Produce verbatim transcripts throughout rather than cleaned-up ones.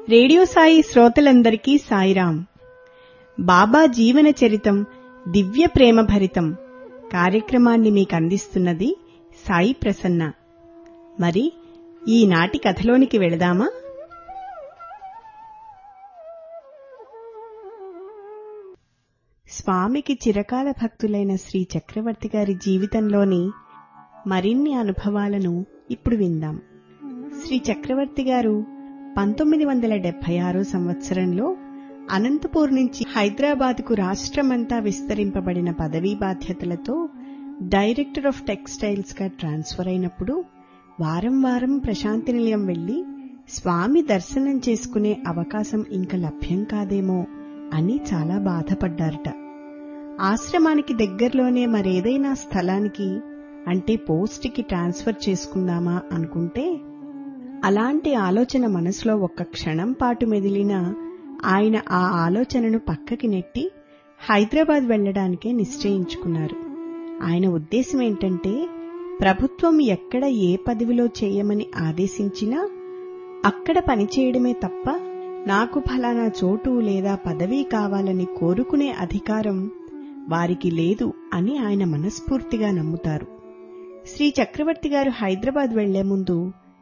Radio Sai శ్రోతలందరికీ సాయిరాం. బాబా జీవన చరితం దివ్య ప్రేమ భరితం కార్యక్రమాన్ని మీకు అందిస్తున్నది సాయి ప్రసన్న. మరి ఈనాటి కథలోనికి వెళదామా? స్వామికి చిరకాల భక్తులైన శ్రీ చక్రవర్తి గారి జీవితంలోని మరిన్ని అనుభవాలను ఇప్పుడు విందాం. శ్రీ చక్రవర్తి గారు పంతొమ్మిది వందల డెబ్బై ఆరో సంవత్సరంలో అనంతపూర్ నుంచి హైదరాబాద్కు రాష్ట్రమంతా విస్తరింపబడిన పదవీ బాధ్యతలతో డైరెక్టర్ ఆఫ్ టెక్స్టైల్స్ గా ట్రాన్స్ఫర్ అయినప్పుడు వారం వారం ప్రశాంతి నిలయం వెళ్లి స్వామి దర్శనం చేసుకునే అవకాశం ఇంక లభ్యం కాదేమో అని చాలా బాధపడ్డారట. ఆశ్రమానికి దగ్గరలోనే మరేదైనా స్థలానికి అంటే పోస్ట్కి ట్రాన్స్ఫర్ చేసుకుందామా అనుకుంటే అలాంటి ఆలోచన మనసులో ఒక్క క్షణం పాటు మెదిలినా ఆయన ఆ ఆలోచనను పక్కకి నెట్టి హైదరాబాద్ వెళ్లడానికే నిశ్చయించుకున్నారు. ఆయన ఉద్దేశం ఏంటంటే ప్రభుత్వం ఎక్కడ ఏ పదవిలో చేయమని ఆదేశించినా అక్కడ పనిచేయడమే తప్ప నాకు ఫలానా చోటు లేదా పదవి కావాలని కోరుకునే అధికారం వారికి లేదు అని ఆయన మనస్ఫూర్తిగా నమ్ముతారు. శ్రీ చక్రవర్తి గారు హైదరాబాద్ వెళ్లే ముందు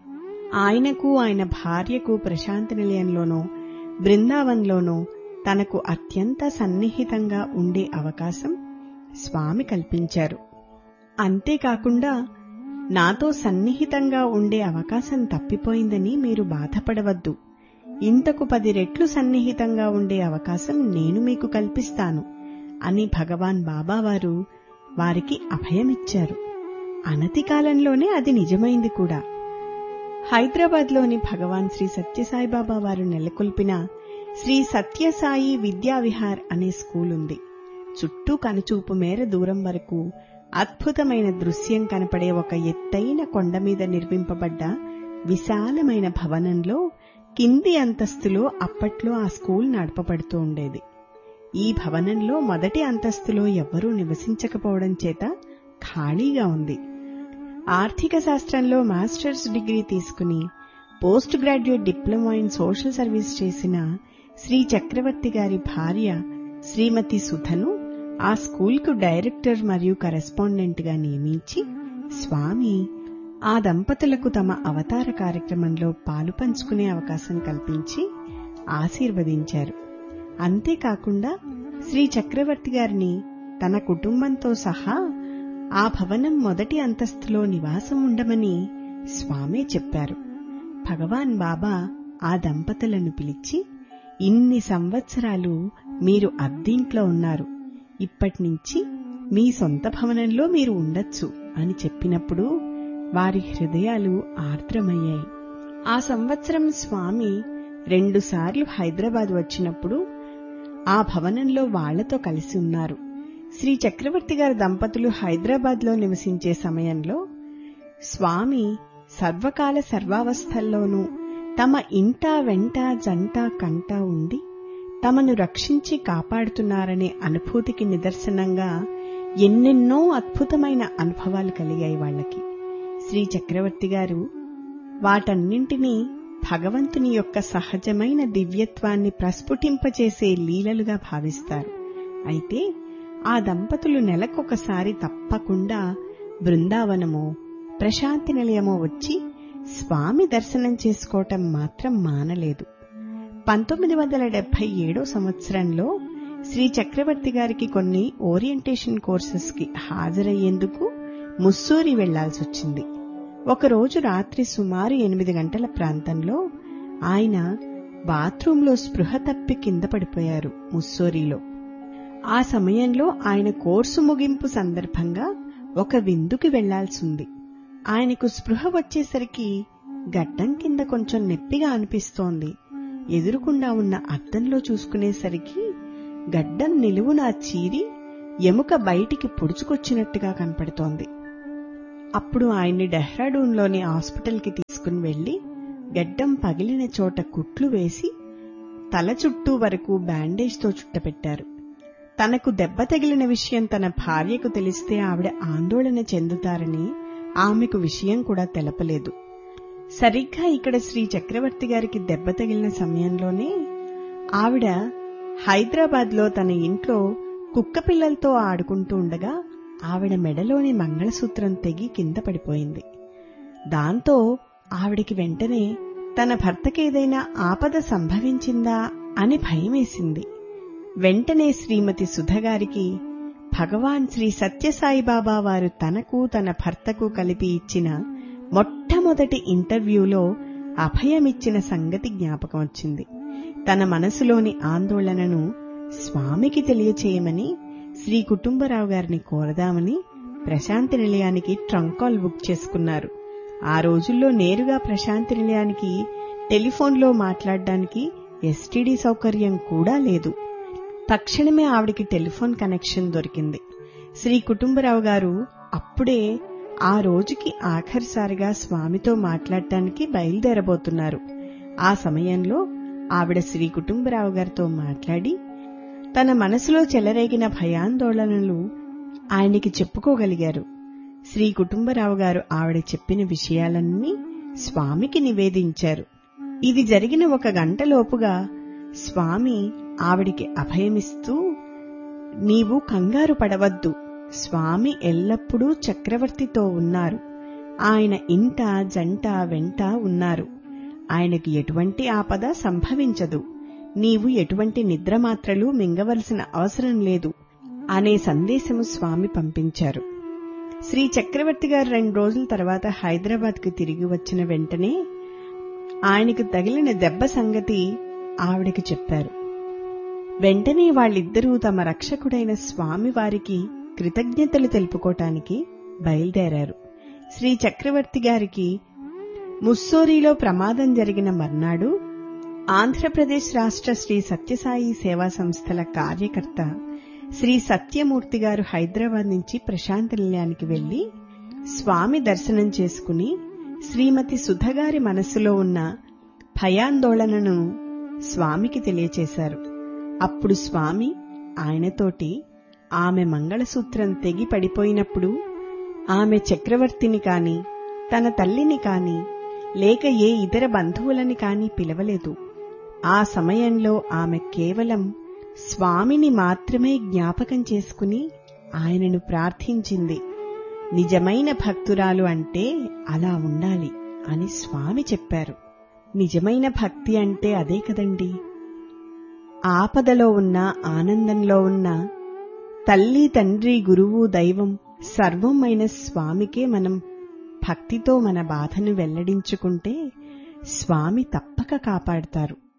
ఆయనకు ఆయన భార్యకు ప్రశాంతి నిలయంలోనో బృందావన్లోనో తనకు అత్యంత సన్నిహితంగా ఉండే అవకాశం స్వామి కల్పించారు. అంతేకాకుండా నాతో సన్నిహితంగా ఉండే అవకాశం తప్పిపోయిందని మీరు బాధపడవద్దు, ఇంతకు పది రెట్లు సన్నిహితంగా ఉండే అవకాశం నేను మీకు కల్పిస్తాను అని భగవాన్ బాబావారు వారికి అభయమిచ్చారు. అనతి కాలంలోనే అది నిజమైంది కూడా. హైదరాబాద్లోని భగవాన్ శ్రీ సత్యసాయిబాబా వారు నెలకొల్పిన శ్రీ సత్యసాయి విద్యావిహార్ అనే స్కూల్ ఉంది. చుట్టూ కనుచూపు మేర దూరం వరకు అద్భుతమైన దృశ్యం కనపడే ఒక ఎత్తైన కొండ మీద నిర్మింపబడ్డ విశాలమైన భవనంలో కింది అంతస్తులో అప్పట్లో ఆ స్కూల్ నడపబడుతూ ఉండేది. ఈ భవనంలో మొదటి అంతస్తులో ఎవ్వరూ నివసించకపోవడం చేత ఖాళీగా ఉంది. ఆర్థిక శాస్త్రంలో మాస్టర్స్ డిగ్రీ తీసుకుని post graduate diploma in social service చేసిన శ్రీ చక్రవర్తి గారి భార్య శ్రీమతి సుధను ఆ స్కూల్కు డైరెక్టర్ మరియు కరెస్పాండెంట్ గా నియమించి స్వామి ఆ దంపతులకు తమ అవతార కార్యక్రమంలో పాలు పంచుకునే అవకాశం కల్పించి ఆశీర్వదించారు. అంతేకాకుండా శ్రీ చక్రవర్తి గారిని తన కుటుంబంతో సహా ఆ భవనం మొదటి అంతస్తులో నివాసం ఉండమని స్వామే చెప్పారు. భగవాన్ బాబా ఆ దంపతులను పిలిచి, ఇన్ని సంవత్సరాలు మీరు అద్దీంట్లో ఉన్నారు, ఇప్పటినుంచి మీ సొంత భవనంలో మీరు ఉండొచ్చు అని చెప్పినప్పుడు వారి హృదయాలు ఆర్ద్రమయ్యాయి. ఆ సంవత్సరం స్వామి రెండుసార్లు హైదరాబాద్ వచ్చినప్పుడు ఆ భవనంలో వాళ్లతో కలిసి ఉన్నారు. శ్రీ చక్రవర్తి గారి దంపతులు హైదరాబాద్లో నివసించే సమయంలో స్వామి సర్వకాల సర్వావస్థల్లోనూ తమ ఇంట వెంట జంట కంట ఉండి తమను రక్షించి కాపాడుతున్నారనే అనుభూతికి నిదర్శనంగా ఎన్నెన్నో అద్భుతమైన అనుభవాలు కలిగాయి వాళ్లకి. శ్రీ చక్రవర్తి గారు వాటన్నింటినీ భగవంతుని యొక్క సహజమైన దివ్యత్వాన్ని ప్రస్ఫుటింపచేసే లీలలుగా భావిస్తారు. అయితే ఆ దంపతులు నెలకొకసారి తప్పకుండా బృందావనమో ప్రశాంతి నిలయమో వచ్చి స్వామి దర్శనం చేసుకోవటం మాత్రం మానలేదు. పంతొమ్మిది వందల డెబ్బై ఏడో సంవత్సరంలో శ్రీ చక్రవర్తి గారికి కొన్ని ఓరియంటేషన్ కోర్సెస్ కి హాజరయ్యేందుకు ముస్సూరి వెళ్లాల్సొచ్చింది. ఒకరోజు రాత్రి సుమారు ఎనిమిది గంటల ప్రాంతంలో ఆయన బాత్రూంలో స్పృహ తప్పి కింద పడిపోయారు ముస్సోరీలో. ఆ సమయంలో ఆయన కోర్సు ముగింపు సందర్భంగా ఒక విందుకి వెళ్లాల్సింది. ఆయనకు స్పృహ వచ్చేసరికి గడ్డం కింద కొంచెం నొప్పిగా అనిపిస్తోంది. ఎదురుకుండా ఉన్న అద్దంలో చూసుకునేసరికి గడ్డం నిలువునా చీరి ఎముక బయటికి పొడుచుకొచ్చినట్టుగా కనపడుతోంది. అప్పుడు ఆయన్ని డెహ్రాడూన్లోని హాస్పిటల్కి తీసుకుని వెళ్లి గడ్డం పగిలిన చోట కుట్లు వేసి తల చుట్టూ వరకు బ్యాండేజ్తో చుట్టపెట్టారు. తనకు దెబ్బ తగిలిన విషయం తన భార్యకు తెలిస్తే ఆవిడ ఆందోళన చెందుతారని ఆమెకు విషయం కూడా తెలపలేదు. సరిగ్గా ఇక్కడ శ్రీ చక్రవర్తి గారికి దెబ్బ తగిలిన సమయంలోనే ఆవిడ హైదరాబాద్లో తన ఇంట్లో కుక్కపిల్లలతో ఆడుకుంటూ ఉండగా ఆవిడ మెడలోని మంగళసూత్రం తెగి కింద పడిపోయింది. దాంతో ఆవిడికి వెంటనే తన భర్తకేదైనా ఆపద సంభవించిందా అని భయమేసింది. వెంటనే శ్రీమతి సుధగారికి భగవాన్ శ్రీ సత్యసాయిబాబా వారు తనకు తన భర్తకు కలిపి ఇచ్చిన మొట్టమొదటి ఇంటర్వ్యూలో అభయమిచ్చిన సంగతి జ్ఞాపకం వచ్చింది. తన మనసులోని ఆందోళనను స్వామికి తెలియచేయమని శ్రీ కుటుంబరావు గారిని కోరదామని ప్రశాంతి నిలయానికి ట్రంక్ కాల్ బుక్ చేసుకున్నారు. ఆ రోజుల్లో నేరుగా ప్రశాంతి నిలయానికి టెలిఫోన్లో మాట్లాడడానికి ఎస్టీడీ సౌకర్యం కూడా లేదు. తక్షణమే ఆవిడికి టెలిఫోన్ కనెక్షన్ దొరికింది. శ్రీ కుటుంబరావు గారు అప్పుడే ఆ రోజుకి ఆఖరిసారిగా స్వామితో మాట్లాడటానికి బయలుదేరబోతున్నారు. ఆ సమయంలో ఆవిడ శ్రీ కుటుంబరావు గారితో మాట్లాడి తన మనసులో చెలరేగిన భయాందోళనలు ఆయనకి చెప్పుకోగలిగారు. శ్రీ కుటుంబరావు గారు ఆవిడ చెప్పిన విషయాలన్నీ స్వామికి నివేదించారు. ఇది జరిగిన ఒక గంటలోపుగా స్వామి ఆవిడికి అభయమిస్తూ, నీవు కంగారు పడవద్దు, స్వామి ఎల్లప్పుడూ చక్రవర్తితో ఉన్నారు, ఆయన ఇంట జంట వెంట ఉన్నారు, ఆయనకి ఎటువంటి ఆపద సంభవించదు, నీవు ఎటువంటి నిద్రమాత్రలు మింగవలసిన అవసరం లేదు అనే సందేశము స్వామి పంపించారు. శ్రీ చక్రవర్తి గారు రెండు రోజుల తర్వాత హైదరాబాద్కు తిరిగి వచ్చిన వెంటనే ఆయనకు తగిలిన దెబ్బ సంగతి ఆవిడకి చెప్పారు. వెంటనే వాళ్ళిద్దరూ తమ రక్షకుడైన స్వామివారికి కృతజ్ఞతలు తెలుపుకోటానికి బయలుదేరారు. శ్రీ చక్రవర్తి గారికి ముస్సోరీలో ప్రమాదం జరిగిన మర్నాడు ఆంధ్రప్రదేశ్ రాష్ట్ర శ్రీ సత్యసాయి సేవా సంస్థల కార్యకర్త శ్రీ సత్యమూర్తి గారు హైదరాబాద్ నుంచి ప్రశాంతి నిలయానికి వెళ్లి స్వామి దర్శనం చేసుకుని శ్రీమతి సుధగారి మనస్సులో ఉన్న భయాందోళనను స్వామికి తెలియచేశారు. అప్పుడు స్వామి ఆయనతోటి ఆమె మంగళసూత్రం తెగి పడిపోయినప్పుడు ఆమె చక్రవర్తిని కాని తన తల్లిని కాని లేక ఏ ఇతర బంధువులని కాని పిలవలేదు. ఆ సమయంలో ఆమె కేవలం స్వామిని మాత్రమే జ్ఞాపకం చేసుకుని ఆయనను ప్రార్థించింది. నిజమైన భక్తురాలు అంటే అలా ఉండాలి అని స్వామి చెప్పారు. నిజమైన భక్తి అంటే అదే కదండి. ఆపదలో ఉన్న ఆనందంలో ఉన్న తల్లి తండ్రి గురువు దైవం సర్వం అయిన స్వామికే మనం భక్తితో మన బాధను వెల్లడించుకుంటే స్వామి తప్పక కాపాడతారు.